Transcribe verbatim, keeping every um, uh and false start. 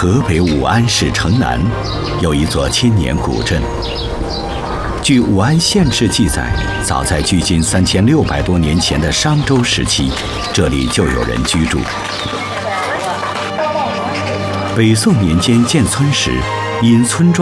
河北武安市城南有一座千年古镇。据武安县志记载，早在距今三千六百多年前的商周时期，这里就有人居住。北宋年间建村时，因村庄